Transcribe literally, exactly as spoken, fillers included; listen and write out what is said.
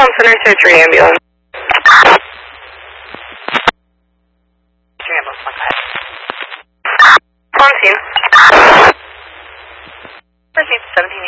Palm Center Surgery Ambulance. Ambulance, one five. Palm scene. Proceed, seventeen